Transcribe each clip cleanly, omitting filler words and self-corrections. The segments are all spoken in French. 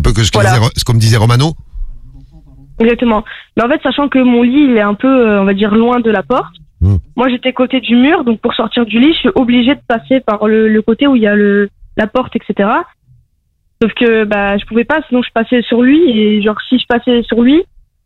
peu que Voilà. comme disait Romano. Exactement. Mais en fait, sachant que mon lit, il est un peu, on va dire, loin de la porte. Moi, j'étais côté du mur, donc pour sortir du lit, je suis obligée de passer par le côté où il y a la porte, etc. Sauf que je pouvais pas, sinon je passais sur lui, et genre si je passais sur lui,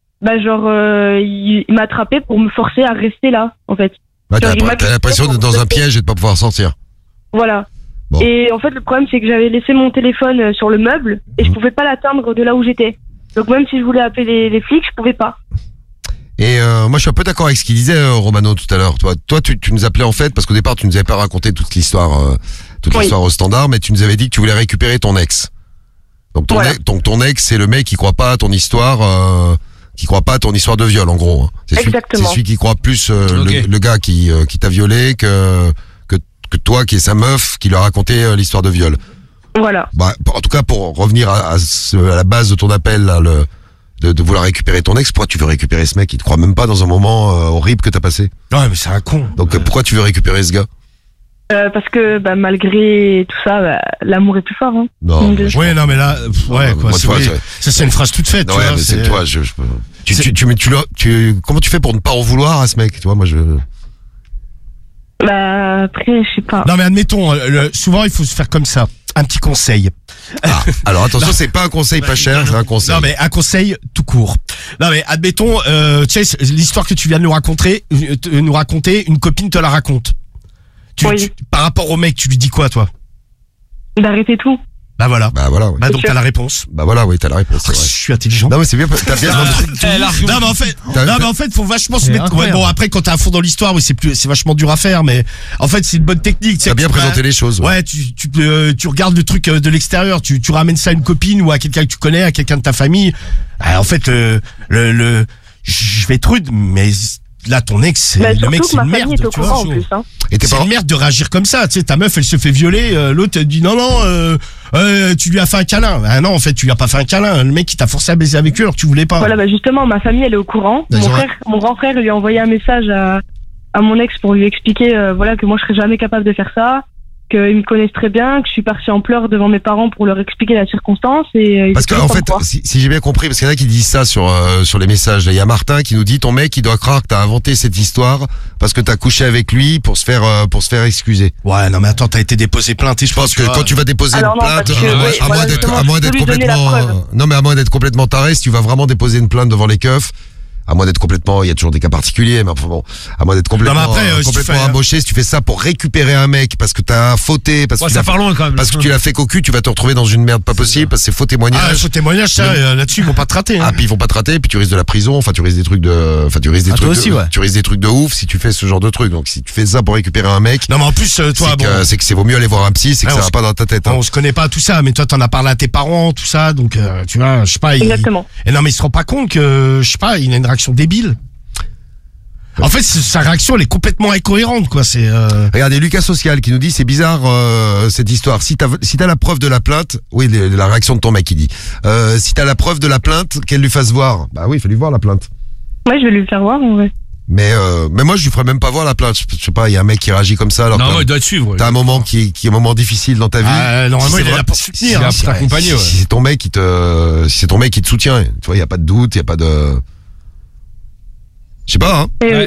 il m'attrapait pour me forcer à rester là, en fait. Ouais, Genre, t'as l'impression d'être dans un piège et de pas pouvoir sortir. Voilà. Bon. Et en fait, le problème, c'est que j'avais laissé mon téléphone sur le meuble et je pouvais pas l'atteindre de là où j'étais. Donc même si je voulais appeler les flics, je pouvais pas. Et moi, je suis un peu d'accord avec ce qu'il disait Romano tout à l'heure. Toi, tu nous appelais en fait parce qu'au départ, tu nous avais pas raconté toute l'histoire, l'histoire au standard, mais tu nous avais dit que tu voulais récupérer ton ex. Donc ton ex, c'est le mec qui croit pas à ton histoire, qui croit pas à ton histoire de viol, en gros. C'est celui qui croit plus le gars qui t'a violé que toi, qui est sa meuf, qui lui a raconté l'histoire de viol. Voilà. En tout cas, pour revenir à la base de ton appel, là, de vouloir récupérer ton ex, pourquoi tu veux récupérer ce mec? Il te croit même pas dans un moment horrible que t'as passé. Ouais, mais c'est un con. Donc pourquoi tu veux récupérer ce gars? Parce que malgré tout ça, l'amour est plus fort. Hein. Non. Ouais, non, mais là, ouais, quoi. Ça, c'est une phrase toute faite. Ouais, tu vois, mais c'est toi. Comment tu fais pour ne pas en vouloir à ce mec? Tu vois, moi, après, je sais pas. Non, mais admettons, souvent, il faut se faire comme ça. Un petit conseil. Alors attention, c'est pas un conseil pas cher, c'est un conseil. Non, mais un conseil tout court. Non, mais admettons, tu sais, l'histoire que tu viens de nous raconter, une copine te la raconte. Par rapport au mec, tu lui dis quoi, toi? D'arrêter tout. Bah voilà. Ouais. Donc t'as la réponse. T'as la réponse. Je suis intelligent. Non mais c'est bien, t'as bien. Non mais en fait, faut vachement se mettre. Ouais, bon, après quand t'es à fond dans l'histoire, oui, c'est vachement dur à faire, mais en fait c'est une bonne technique. T'as bien présenté les choses. Ouais, tu regardes le truc de l'extérieur, tu ramènes ça à une copine ou à quelqu'un que tu connais, à quelqu'un de ta famille. En fait, je vais être rude, mais là ton ex, le mec c'est une merde, tu vois. C'est une merde de réagir comme ça, tu sais, ta meuf elle se fait violer, l'autre elle dit non, tu lui as fait un câlin. Ah non, en fait tu lui as pas fait un câlin, le mec il t'a forcé à baiser avec eux alors que tu voulais pas. Voilà, justement ma famille elle est au courant. Mon grand frère lui a envoyé un message à mon ex pour lui expliquer que moi je serais jamais capable de faire ça, qu'ils me connaissent très bien, que je suis partie en pleurs devant mes parents pour leur expliquer la circonstance et parce qu'en fait si j'ai bien compris, parce qu'il y en a qui disent ça sur les messages, il y a Martin qui nous dit ton mec il doit croire que t'as inventé cette histoire parce que t'as couché avec lui pour se faire excuser. Ouais, non mais attends, t'as été déposé plainte, je pense que quand tu vas déposer une plainte, à moins d'être complètement taré, si tu vas vraiment déposer une plainte devant les keufs, à moins d'être complètement, il y a toujours des cas particuliers, mais enfin bon, à moins d'être complètement embauché, si tu fais ça pour récupérer un mec parce que t'as fauté, parce que tu l'as fait cocu, tu vas te retrouver dans une merde pas possible parce que c'est faux témoignage. Ah, faux témoignage, ça, là-dessus, ils vont pas te rater. Puis ils vont pas te rater, puis tu risques de la prison, tu risques des trucs tu risques des trucs de ouf si tu fais ce genre de truc. Donc si tu fais ça pour récupérer un mec. Non, mais en plus, toi, c'est que c'est vaut mieux aller voir un psy, c'est que ça va pas dans ta tête. On se connaît pas tout ça, mais toi, t'en as parlé à tes parents, tout ça, donc, tu vois, je sais pas. Exactement. Et non, mais il se rend pas compte que, je sais pas, il a une réaction débile. En fait, sa réaction elle est complètement incohérente, quoi. Regardez Lucas Social qui nous dit c'est bizarre cette histoire. Si t'as la preuve de la plainte, oui, la réaction de ton mec, il dit. Si t'as la preuve de la plainte, qu'elle lui fasse voir. Bah oui, il faut lui voir la plainte. Ouais, je vais lui faire voir, en vrai. Mais moi je lui ferais même pas voir la plainte. Je sais pas, il y a un mec qui réagit comme ça. Alors non, il doit te suivre. T'as un moment qui est un moment difficile dans ta vie. Normalement il est là pour soutenir. Si c'est ton mec qui te soutient, tu vois, il y a pas de doute, il y a pas de. Je sais pas, hein.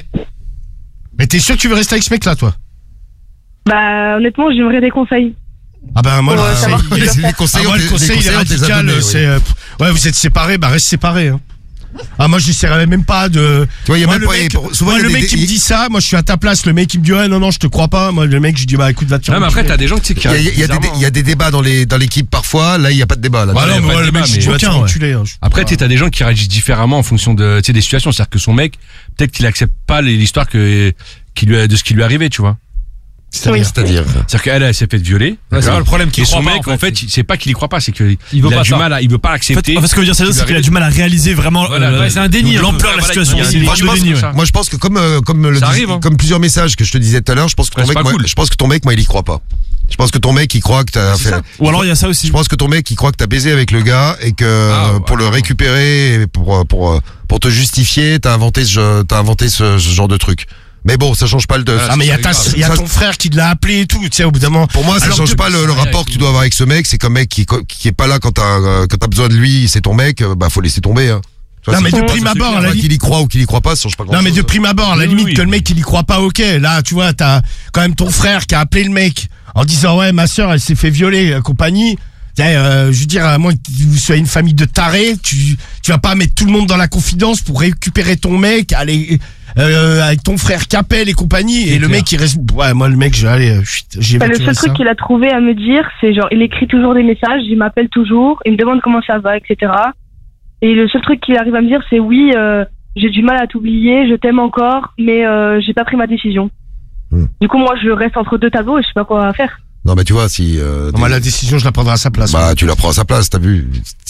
Mais t'es sûr que tu veux rester avec ce mec-là, toi? Honnêtement, j'aimerais des conseils. Ah moi, les conseils, il est radical. Ouais, vous êtes séparés, reste séparés. Hein. Moi j'essaierais même pas de. Tu vois, il y a même le mec qui me dit ça, moi je suis à ta place, le mec qui me dit non je te crois pas, moi le mec je dis écoute va te faire. Non mais après t'as des gens qui il y a des débats dans l'équipe parfois, là il y a pas de débat là. Le mec je dis va te faire enculer. Après t'as des gens qui réagissent différemment en fonction de des situations, c'est-à-dire que son mec peut-être qu'il accepte pas l'histoire de ce qui lui est arrivé, tu vois. C'est-à-dire qu'elle s'est fait violer. C'est le problème qu'il croit pas. Son mec, en fait, c'est pas qu'il y croit pas, c'est qu'il a du mal il veut pas l'accepter. En fait, ce que veut dire c'est qu'il a du mal à réaliser vraiment c'est un déni, l'ampleur de la situation. Moi, je pense que comme plusieurs messages que je te disais tout à l'heure, je pense que ton mec, moi, il y croit pas. Je pense que ton mec, il croit que t'as fait. Ou alors il y a ça aussi. Je pense que ton mec, il croit que t'as baisé avec le gars et que pour le récupérer, pour te justifier, t'as inventé ce genre de truc. Mais bon, ça change pas le. Mais il y a ton frère qui l'a appelé et tout, tu sais, au bout d'un moment. Pour moi, ça change pas le rapport que tu dois avoir avec ce mec. C'est qu'un mec qui est pas là quand t'as besoin de lui, c'est ton mec, bah faut laisser tomber. Hein. Non, mais de prime abord, qu'il y croit ou qu'il y croit pas, ça change pas grand chose. Non, mais de prime abord, à la limite, que le mec, il y croit pas, ok. Là, tu vois, t'as quand même ton frère qui a appelé le mec en disant, ouais, ma sœur, elle s'est fait violer, compagnie. Je veux dire, à moins que vous soyez une famille de tarés, tu vas pas mettre tout le monde dans la confidence pour récupérer ton mec, aller, avec ton frère qui appelle et compagnie, et le mec, il reste, ouais, moi, le mec, le seul truc qu'il a trouvé à me dire, c'est genre, il écrit toujours des messages, il m'appelle toujours, il me demande comment ça va, etc. Et le seul truc qu'il arrive à me dire, c'est oui, j'ai du mal à t'oublier, je t'aime encore, mais j'ai pas pris ma décision. Du coup, moi, je reste entre deux tableaux et je sais pas quoi faire. Non, mais tu vois, si... moi, la décision, je la prendrai à sa place. Bah, tu la prends à sa place, t'as vu.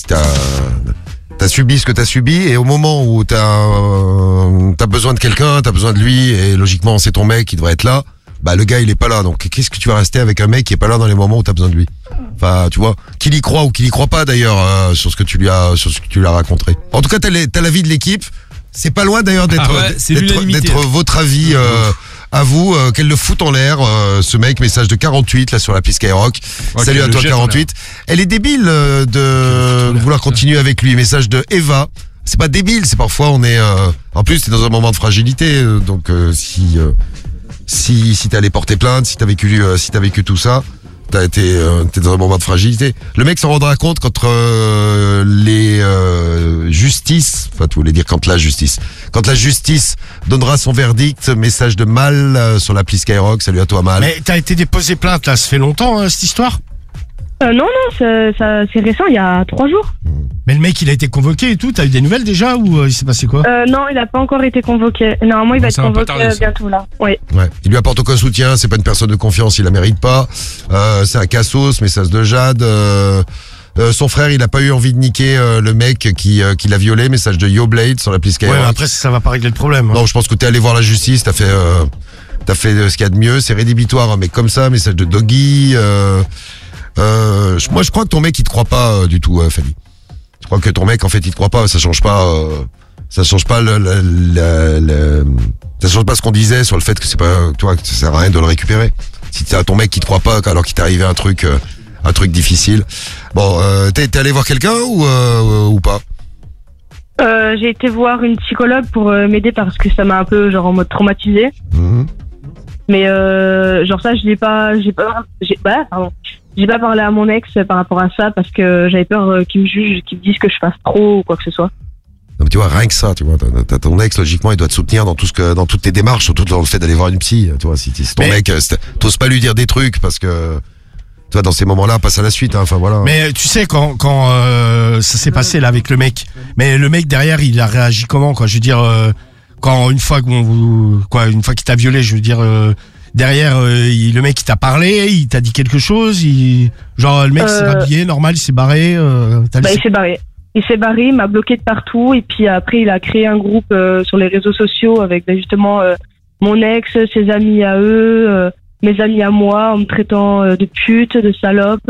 T'as subi ce que t'as subi, et au moment où t'as besoin de quelqu'un, t'as besoin de lui, et logiquement, c'est ton mec qui devrait être là, bah, le gars, il est pas là. Donc, qu'est-ce que tu vas rester avec un mec qui est pas là dans les moments où t'as besoin de lui? Enfin, tu vois, qu'il y croit ou qu'il y croit pas d'ailleurs, sur ce que tu lui as raconté. En tout cas, t'as l'avis de l'équipe. C'est pas loin d'ailleurs d'être votre avis à vous. Qu'elle le fout en l'air, ce mec. Message de 48 là sur l'appli Skyrock. Okay, salut à toi 48. Elle est débile de vouloir continuer avec lui. Message de Eva. C'est pas débile, c'est parfois on est. En plus, t'es dans un moment de fragilité, donc si t'es allé porter plainte, si t'as vécu tout ça. T'es dans un moment de fragilité. Le mec s'en rendra compte quand les justices, enfin tu voulais dire quand la justice donnera son verdict. Message de Mal sur l'appli Skyrock. Salut à toi Mal. Mais t'as été déposé plainte là, ça fait longtemps cette histoire? Non, c'est récent, il y a 3 jours. Mais le mec, il a été convoqué et tout, t'as eu des nouvelles déjà ou il s'est passé quoi? Non, il a pas encore été convoqué. Normalement, il va être convoqué bientôt là. Oui. Ouais. Il lui apporte aucun soutien, c'est pas une personne de confiance, il la mérite pas. C'est un cassos, message de Jade. Son frère, il a pas eu envie de niquer le mec qui l'a violé, message de Yo Blade sur l'appli Skyrock. Ouais, après ça va pas régler le problème. Non, je pense que t'es allé voir la justice, t'as fait ce qu'il y a de mieux, c'est rédhibitoire, un mec comme ça, message de Doggy. Moi, je crois que ton mec, il te croit pas du tout, Fanny. Je crois que ton mec, en fait, il te croit pas. Ça change pas ça change pas ça change pas ce qu'on disait sur le fait que c'est pas, toi, que ça sert à rien de le récupérer. Si t'as ton mec qui te croit pas, alors qu'il t'est arrivé un truc difficile. Bon, t'es allé voir quelqu'un ou pas? J'ai été voir une psychologue pour m'aider parce que ça m'a un peu genre en mode traumatisé. Mais genre ça j'ai pas parlé à mon ex par rapport à ça parce que j'avais peur qu'il me juge, qu'il me dise que je fasse trop ou quoi que ce soit. Non, mais tu vois, rien que ça, tu vois, t'as ton ex, logiquement, il doit te soutenir dans toutes tes démarches, surtout dans le fait d'aller voir une psy, tu vois, si ton mec, t'oses pas lui dire des trucs parce que, tu vois, dans ces moments-là, passe à la suite, hein, enfin voilà. Mais tu sais, quand ça s'est passé là avec le mec, mais le mec derrière, il a réagi comment, quoi, je veux dire, quand une fois qu'il t'a violé, je veux dire, derrière, le mec il t'a parlé, il t'a dit quelque chose, genre le mec s'est habillé normal, il s'est barré. Il s'est barré, il m'a bloqué de partout et puis après il a créé un groupe sur les réseaux sociaux avec justement mon ex, ses amis à eux, mes amis à moi, en me traitant de pute, de salope.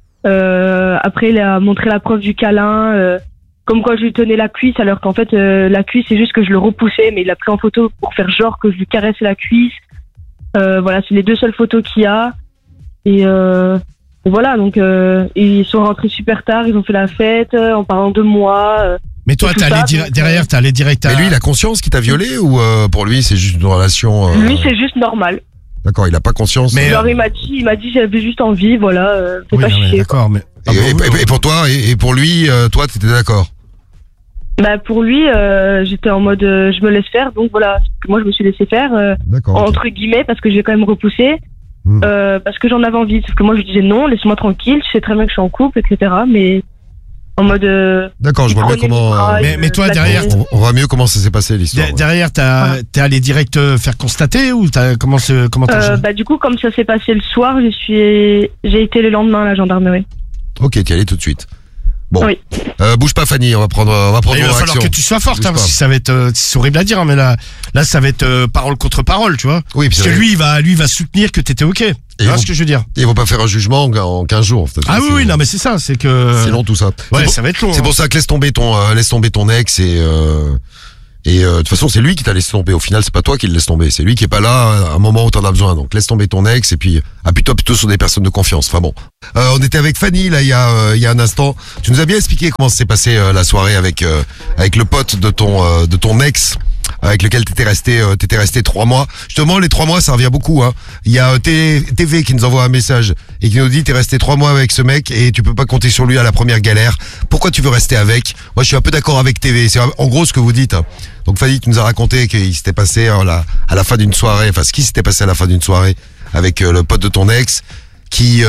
Après il a montré la preuve du câlin, comme quoi je lui tenais la cuisse alors qu'en fait la cuisse c'est juste que je le repoussais, mais il a pris en photo pour faire genre que je lui caressais la cuisse. Voilà, c'est les 2 seules photos qu'il y a. Et voilà, donc ils sont rentrés super tard, ils ont fait la fête en parlant de moi. Mais toi, t'es allé direct à... Mais lui, il a conscience qu'il t'a violé ou pour lui, c'est juste une relation... Lui, c'est juste normal. D'accord, il a pas conscience. Mais alors, il m'a dit j'avais juste envie, voilà, fais pas chier. D'accord, mais... Et pour toi, et pour lui, toi, t'étais d'accord? Bah pour lui, j'étais en mode je me laisse faire, donc voilà, moi je me suis laissé faire entre guillemets parce que j'ai quand même repoussé, parce que j'en avais envie, sauf que moi je disais non, laisse-moi tranquille, tu sais très bien que je suis en couple, etc. Mais en mode d'accord, je vois bien comment. Mais toi derrière, on voit mieux comment ça s'est passé l'histoire. Derrière, t'es allé direct faire constater ou comment t'as bah du coup comme ça s'est passé le soir, j'ai été le lendemain à la gendarmerie. Ok, t'es allé tout de suite. Bon, oui. Bouge pas Fanny, on va prendre il va falloir que tu sois forte, hein, parce que ça va être, c'est horrible à dire, hein, mais là ça va être parole contre parole, tu vois. Oui, parce que lui il va soutenir que t'étais ok. Tu vois ce que je veux dire. Ils vont pas faire un jugement en 15 jours. Ah oui, non mais c'est ça, c'est que... C'est long tout ça. Ouais, ça va être long. C'est pour ça que laisse tomber ton ex Et de toute façon, c'est lui qui t'a laissé tomber. Au final, c'est pas toi qui le laisse tomber. C'est lui qui est pas là à un moment où t'en as besoin. Donc laisse tomber ton ex et puis appuie-toi plutôt sur des personnes de confiance. Enfin bon. On était avec Fanny là il y a un instant. Tu nous as bien expliqué comment s'est passée la soirée avec le pote de ton ex, avec lequel t'étais resté 3 mois. Justement, les 3 mois, ça revient beaucoup, hein. Il y a TV qui nous envoie un message et qui nous dit t'es resté 3 mois avec ce mec et tu peux pas compter sur lui à la première galère. Pourquoi tu veux rester avec? Moi, je suis un peu d'accord avec TV. C'est en gros ce que vous dites, hein. Donc Fanny, tu nous as raconté qu'il s'était passé à la fin d'une soirée, enfin ce qui s'était passé à la fin d'une soirée avec le pote de ton ex qui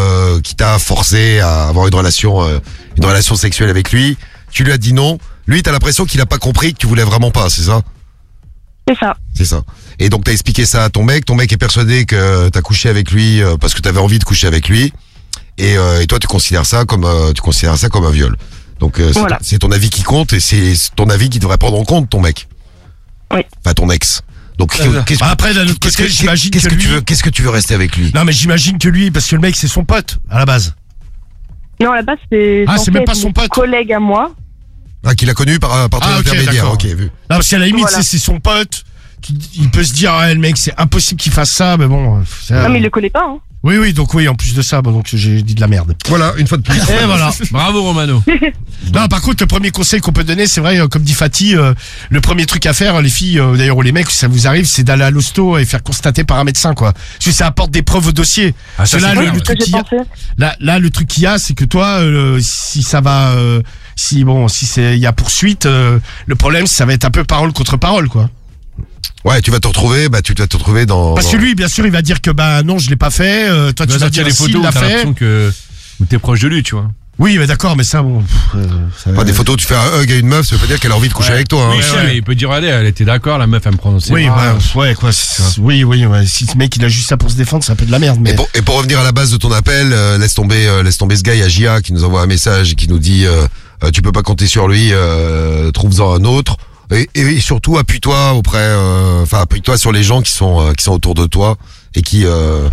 t'a forcé à avoir une relation sexuelle avec lui. Tu lui as dit non. Lui, t'as l'impression qu'il a pas compris que tu voulais vraiment pas, c'est ça? C'est ça. C'est ça. Et donc t'as expliqué ça à ton mec est persuadé que t'as couché avec lui parce que t'avais envie de coucher avec lui. Et toi tu considères ça comme un viol. Donc voilà. C'est ton avis qui compte et c'est ton avis qui devrait prendre en compte ton mec. Oui. Enfin ton ex. Donc après d'un autre côté, j'imagine qu'est-ce que tu veux rester avec lui? Non mais j'imagine que lui, parce que le mec c'est son pote à la base. Non, à la base c'est même pas son pote. Collègue à moi. Ah, qu'il a connu par ton intermédiaire. Ok, vu. Non parce qu'à la limite c'est son pote. Il peut se dire le mec c'est impossible qu'il fasse ça, mais bon. Non mais il le connaît pas, hein. Oui, donc en plus de ça, donc j'ai dit de la merde. Voilà, une fois de plus. Et voilà. Bravo Romano. Non, par contre, le premier conseil qu'on peut donner, c'est vrai, comme dit Fatih, le premier truc à faire, les filles, d'ailleurs, ou les mecs, si ça vous arrive, c'est d'aller à l'hosto et faire constater par un médecin, quoi. Parce que ça apporte des preuves au dossier. Ah, ça, là, le truc qu'il y a, là, le truc qu'il y a, c'est que toi, si ça va, si il y a poursuite, le problème, ça va être un peu parole contre parole, quoi. Ouais, tu vas te retrouver dans... Parce que lui, bien sûr, il va dire que non, je l'ai pas fait, toi tu vas dire les photos où t'as l'impression que t'es proche de lui, tu vois. Oui, mais d'accord, mais ça, bon... des photos, tu fais un hug à une meuf, ça veut pas dire qu'elle a envie de coucher avec toi, hein. Oui, mais il peut dire, allez, elle était d'accord, la meuf, elle me prend dans ses bras. Oui, si ce mec, il a juste ça pour se défendre, c'est un peu de la merde, mais... Et pour revenir à la base de ton appel, laisse tomber ce gars, il y a Gia qui nous envoie un message et qui nous dit, tu peux pas compter sur lui, trouve-en un autre. Et surtout appuie-toi appuie-toi sur les gens qui sont autour de toi et qui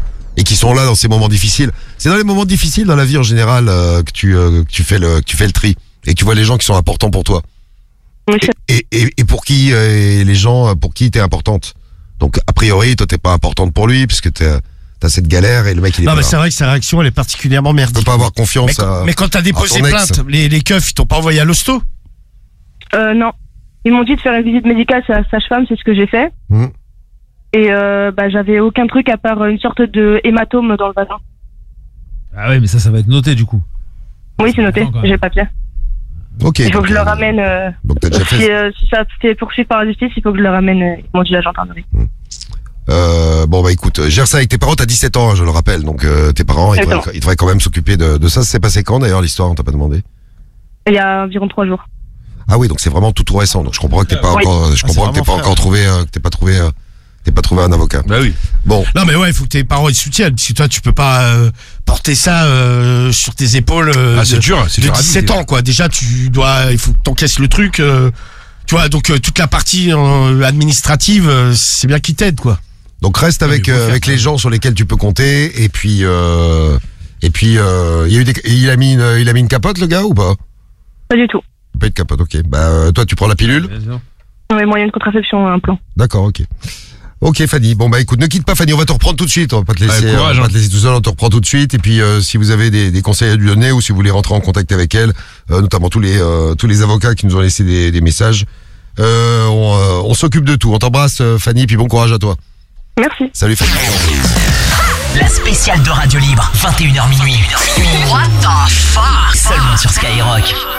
sont là dans ces moments difficiles. C'est dans les moments difficiles dans la vie en général que tu fais le tri et que tu vois les gens qui sont importants pour toi. Oui, et pour qui les gens pour qui t'es importante. Donc a priori toi t'es pas importante pour lui puisque t'as cette galère et le mec il est non mais c'est vrai que sa réaction elle est particulièrement merdique. Tu peux pas avoir confiance mais quand t'as déposé plainte, les keufs ils t'ont pas envoyé à l'hosto? Non. Ils m'ont dit de faire une visite médicale à la sage-femme, c'est ce que j'ai fait. Et j'avais aucun truc à part une sorte de hématome dans le vagin. Ah ouais, mais ça va être noté du coup. Oui, c'est noté, j'ai le papier. Ok. Il faut que je le ramène. Donc t'as déjà fait. Si ça fait poursuivre par la justice, il faut que je le ramène. Ils m'ont dit la gendarmerie. Écoute, gère ça avec tes parents, t'as 17 ans, je le rappelle. Donc tes parents, ils devraient quand même s'occuper de ça. Ça s'est passé quand d'ailleurs l'histoire, on t'a pas demandé? Il y a environ 3 jours. Ah oui, donc c'est vraiment tout récent. Donc je comprends que t'es pas encore, t'es pas trouvé un avocat. Bah oui. Bon. Non mais ouais, il faut que tes parents ils soutiennent. Si toi tu peux pas porter ça sur tes épaules c'est dur, c'est de 17 ans quoi. Déjà il faut que t'encaisses le truc. Tu vois, donc toute la partie administrative, c'est bien qu'ils t'aident quoi. Donc reste avec les gens sur lesquels tu peux compter. Et puis il a mis une capote le gars ou pas? Pas du tout. Pas de capote, ok. Toi tu prends la pilule? Oui, moyen de contraception, un plan. D'accord, ok. Ok Fanny, bon écoute, ne quitte pas Fanny, on va te reprendre tout de suite, on va pas te laisser, courage, on va pas te laisser tout seul, on te reprend tout de suite, et puis si vous avez des conseils à lui donner, ou si vous voulez rentrer en contact avec elle, notamment tous les avocats qui nous ont laissé des messages, on s'occupe de tout, on t'embrasse Fanny, puis bon courage à toi. Merci. Salut Fanny. La spéciale de Radio Libre, 21h minuit. What the fuck? Seulement sur Skyrock.